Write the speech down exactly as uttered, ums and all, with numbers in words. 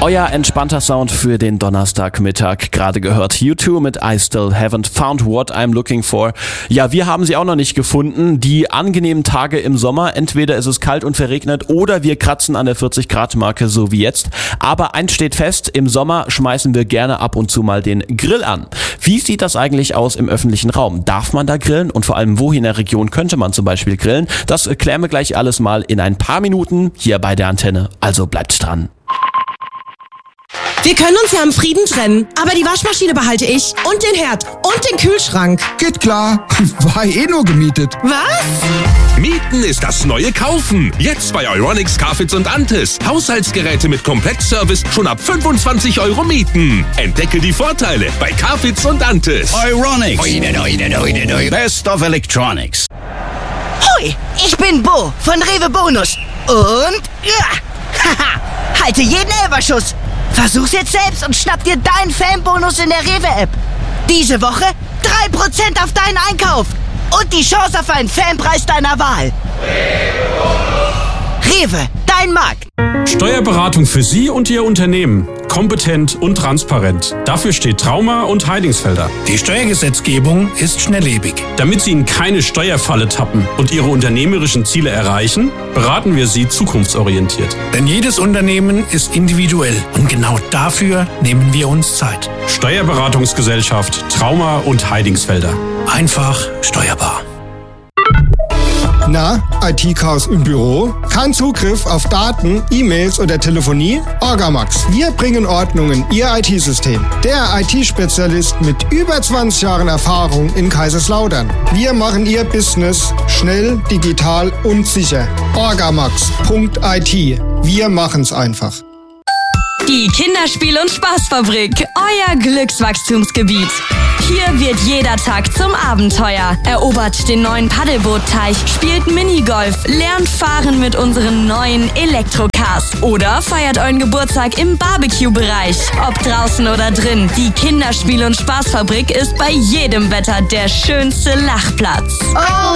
Euer entspannter Sound für den Donnerstagmittag. Gerade gehört U zwei mit I Still Haven't Found What I'm Looking For. Ja, wir haben sie auch noch nicht gefunden. Die angenehmen Tage im Sommer. Entweder ist es kalt und verregnet oder wir kratzen an der vierzig Grad Marke, so wie jetzt. Aber eins steht fest, im Sommer schmeißen wir gerne ab und zu mal den Grill an. Wie sieht das eigentlich aus im öffentlichen Raum? Darf man da grillen? Und vor allem, wo in der Region könnte man zum Beispiel grillen? Das klären wir gleich alles mal in ein paar Minuten hier bei der Antenne. Also bleibt dran. Wir können uns ja im Frieden trennen, aber die Waschmaschine behalte ich und den Herd und den Kühlschrank. Geht klar, war eh nur gemietet. Was? Mieten ist das neue Kaufen. Jetzt bei Euronics, Carfits und Antis. Haushaltsgeräte mit Komplettservice schon ab fünfundzwanzig Euro mieten. Entdecke die Vorteile bei Carfits und Antis. Euronics. Best of Electronics. Hui, ich bin Bo von Rewe Bonus. Und ja, haha, halte jeden Elberschuss. Versuch's jetzt selbst und schnapp dir deinen Fanbonus in der Rewe-App. Diese Woche drei Prozent auf deinen Einkauf und die Chance auf einen Fanpreis deiner Wahl. Rewe, dein Markt. Steuerberatung für Sie und Ihr Unternehmen. Kompetent und transparent. Dafür steht Trauma und Heidingsfelder. Die Steuergesetzgebung ist schnelllebig. Damit Sie in keine Steuerfalle tappen und Ihre unternehmerischen Ziele erreichen, beraten wir Sie zukunftsorientiert. Denn jedes Unternehmen ist individuell und genau dafür nehmen wir uns Zeit. Steuerberatungsgesellschaft Trauma und Heidingsfelder. Einfach steuerbar. Na, I T-Chaos im Büro? Kein Zugriff auf Daten, E-Mails oder Telefonie? Orgamax. Wir bringen Ordnung in Ihr I T-System. Der I T-Spezialist mit über zwanzig Jahren Erfahrung in Kaiserslautern. Wir machen Ihr Business schnell, digital und sicher. orgamax punkt I T. Wir machen's einfach. Die Kinderspiel- und Spaßfabrik, euer Glückswachstumsgebiet. Hier wird jeder Tag zum Abenteuer. Erobert den neuen Paddelbootteich, spielt Minigolf, lernt fahren mit unseren neuen Elektrocars oder feiert euren Geburtstag im Barbecue-Bereich. Ob draußen oder drin, die Kinderspiel- und Spaßfabrik ist bei jedem Wetter der schönste Lachplatz. Oh.